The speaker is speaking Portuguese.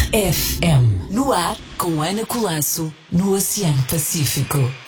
RFM. No ar com Ana Colasso, no Oceano Pacífico.